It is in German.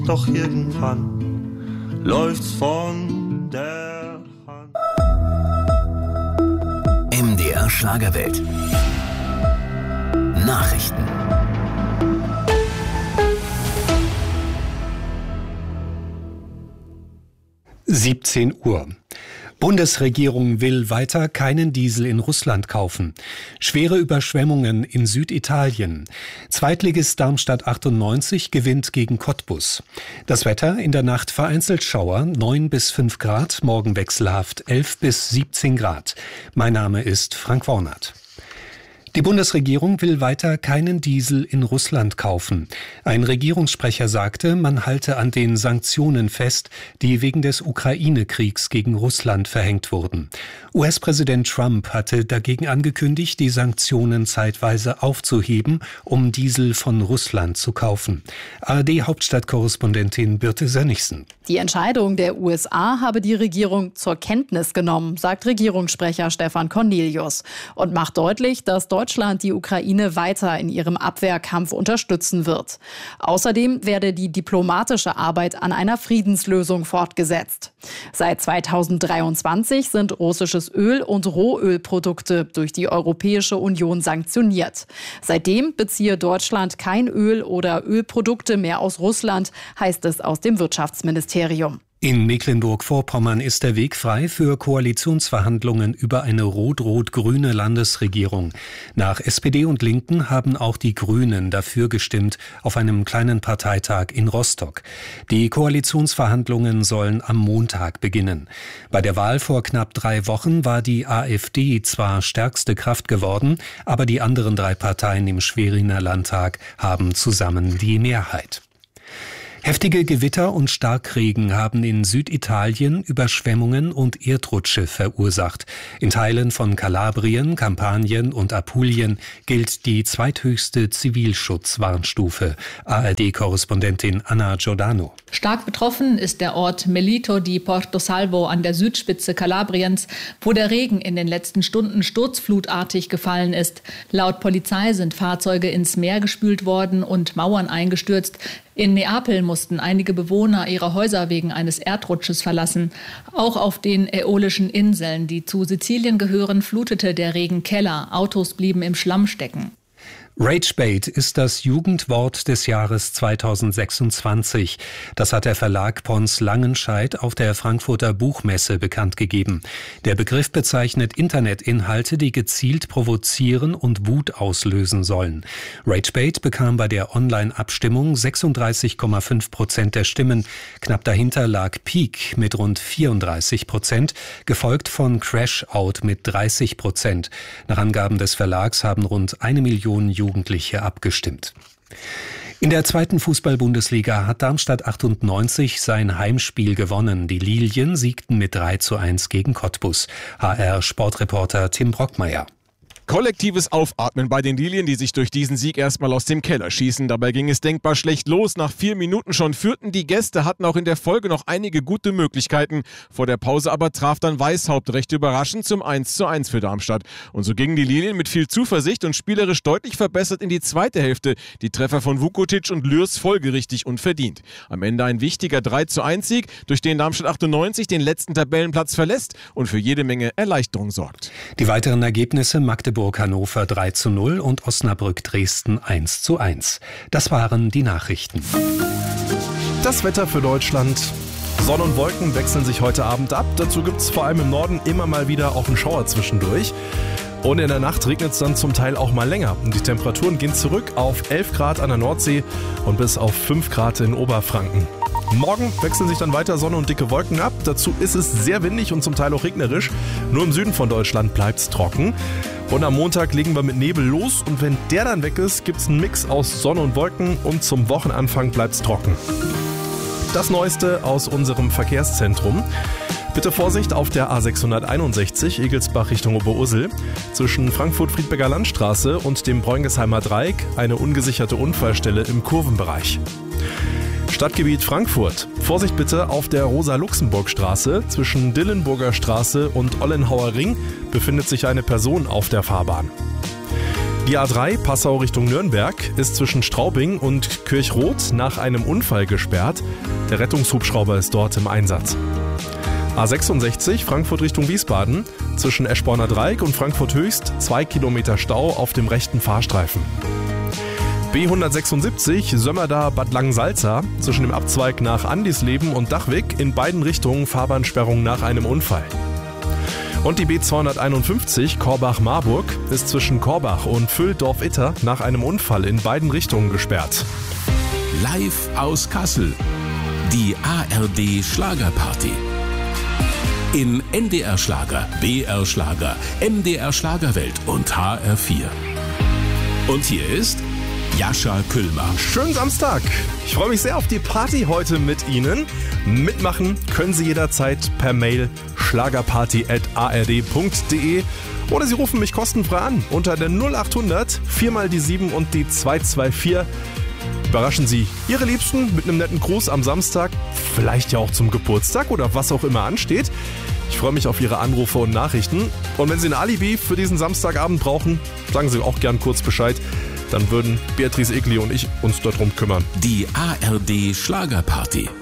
Doch irgendwann läuft's von der Hand. MDR Schlagerwelt. Nachrichten. Uhr. Bundesregierung will weiter keinen Diesel in Russland kaufen. Schwere Überschwemmungen in Süditalien. Zweitligist Darmstadt 98 gewinnt gegen Cottbus. Das Wetter: in der Nacht vereinzelt Schauer, 9 bis 5 Grad, morgen wechselhaft 11 bis 17 Grad. Mein Name ist Frank Wornert. Die Bundesregierung will weiter keinen Diesel in Russland kaufen. Ein Regierungssprecher sagte, man halte an den Sanktionen fest, die wegen des Ukraine-Kriegs gegen Russland verhängt wurden. US-Präsident Trump hatte dagegen angekündigt, die Sanktionen zeitweise aufzuheben, um Diesel von Russland zu kaufen. ARD-Hauptstadtkorrespondentin Birte Sönnigsen. Die Entscheidung der USA habe die Regierung zur Kenntnis genommen, sagt Regierungssprecher Stefan Cornelius und macht deutlich, dass Deutschland die Ukraine weiter in ihrem Abwehrkampf unterstützen wird. Außerdem werde die diplomatische Arbeit an einer Friedenslösung fortgesetzt. Seit 2023 sind russisches Öl und Rohölprodukte durch die Europäische Union sanktioniert. Seitdem beziehe Deutschland kein Öl oder Ölprodukte mehr aus Russland, heißt es aus dem Wirtschaftsministerium. In Mecklenburg-Vorpommern ist der Weg frei für Koalitionsverhandlungen über eine rot-rot-grüne Landesregierung. Nach SPD und Linken haben auch die Grünen dafür gestimmt auf einem kleinen Parteitag in Rostock. Die Koalitionsverhandlungen sollen am Montag beginnen. Bei der Wahl vor knapp 3 Wochen war die AfD zwar stärkste Kraft geworden, aber die anderen 3 Parteien im Schweriner Landtag haben zusammen die Mehrheit. Heftige Gewitter und Starkregen haben in Süditalien Überschwemmungen und Erdrutsche verursacht. In Teilen von Kalabrien, Kampanien und Apulien gilt die zweithöchste Zivilschutzwarnstufe. ARD-Korrespondentin Anna Giordano. Stark betroffen ist der Ort Melito di Porto Salvo an der Südspitze Kalabriens, wo der Regen in den letzten Stunden sturzflutartig gefallen ist. Laut Polizei sind Fahrzeuge ins Meer gespült worden und Mauern eingestürzt. In Neapel mussten einige Bewohner ihre Häuser wegen eines Erdrutsches verlassen. Auch auf den Äolischen Inseln, die zu Sizilien gehören, flutete der Regen Keller. Autos blieben im Schlamm stecken. Ragebait ist das Jugendwort des Jahres 2026. Das hat der Verlag Pons Langenscheidt auf der Frankfurter Buchmesse bekannt gegeben. Der Begriff bezeichnet Internetinhalte, die gezielt provozieren und Wut auslösen sollen. Ragebait bekam bei der Online-Abstimmung 36,5% der Stimmen. Knapp dahinter lag Peak mit rund 34%, gefolgt von Crashout mit 30%. Nach Angaben des Verlags haben rund 1 Million Jugendliche abgestimmt. In der 2. Fußball-Bundesliga hat Darmstadt 98 sein Heimspiel gewonnen. Die Lilien siegten mit 3:1 gegen Cottbus. HR-Sportreporter Tim Brockmeier. Kollektives Aufatmen bei den Lilien, die sich durch diesen Sieg erstmal aus dem Keller schießen. Dabei ging es denkbar schlecht los. Nach 4 Minuten schon führten die Gäste, hatten auch in der Folge noch einige gute Möglichkeiten. Vor der Pause aber traf dann Weishaupt recht überraschend zum 1:1 für Darmstadt. Und so gingen die Lilien mit viel Zuversicht und spielerisch deutlich verbessert in die zweite Hälfte. Die Treffer von Vukotic und Lürs folgerichtig und verdient. Am Ende ein wichtiger 3:1-Sieg, durch den Darmstadt 98 den letzten Tabellenplatz verlässt und für jede Menge Erleichterung sorgt. Die weiteren Ergebnisse: Magdeburg Hannover 3:0 und Osnabrück Dresden 1:1. Das waren die Nachrichten. Das Wetter für Deutschland. Sonne und Wolken wechseln sich heute Abend ab. Dazu gibt es vor allem im Norden immer mal wieder auch einen Schauer zwischendurch. Und in der Nacht regnet es dann zum Teil auch mal länger. Und die Temperaturen gehen zurück auf 11 Grad an der Nordsee und bis auf 5 Grad in Oberfranken. Morgen wechseln sich dann weiter Sonne und dicke Wolken ab. Dazu ist es sehr windig und zum Teil auch regnerisch. Nur im Süden von Deutschland bleibt es trocken. Und am Montag legen wir mit Nebel los. Und wenn der dann weg ist, gibt es einen Mix aus Sonne und Wolken. Und zum Wochenanfang bleibt es trocken. Das Neueste aus unserem Verkehrszentrum. Bitte Vorsicht auf der A661 Egelsbach Richtung Oberursel. Zwischen Frankfurt-Friedberger Landstraße und dem Bräungesheimer Dreieck eine ungesicherte Unfallstelle im Kurvenbereich. Stadtgebiet Frankfurt. Vorsicht bitte auf der Rosa-Luxemburg-Straße. Zwischen Dillenburger Straße und Ollenhauer Ring befindet sich eine Person auf der Fahrbahn. Die A3 Passau Richtung Nürnberg ist zwischen Straubing und Kirchroth nach einem Unfall gesperrt. Der Rettungshubschrauber ist dort im Einsatz. A66 Frankfurt Richtung Wiesbaden zwischen Eschborner Dreieck und Frankfurt Höchst 2 Kilometer Stau auf dem rechten Fahrstreifen. B176 Sömmerda-Bad Langensalza zwischen dem Abzweig nach Andisleben und Dachwig in beiden Richtungen Fahrbahnsperrung nach einem Unfall. Und die B251 Korbach-Marburg ist zwischen Korbach und Fülldorf-Itter nach einem Unfall in beiden Richtungen gesperrt. Live aus Kassel. Die ARD Schlagerparty. In NDR Schlager, BR Schlager, MDR Schlagerwelt und HR4. Und hier ist Jascha Küllmann. Schönen Samstag. Ich freue mich sehr auf die Party heute mit Ihnen. Mitmachen können Sie jederzeit per Mail schlagerparty@ard.de oder Sie rufen mich kostenfrei an unter der 0800 4 mal die 7 und die 224. Überraschen Sie Ihre Liebsten mit einem netten Gruß am Samstag, vielleicht ja auch zum Geburtstag oder was auch immer ansteht. Ich freue mich auf Ihre Anrufe und Nachrichten. Und wenn Sie ein Alibi für diesen Samstagabend brauchen, sagen Sie auch gern kurz Bescheid. Dann würden Beatrice Egli und ich uns darum kümmern. Die ARD Schlagerparty.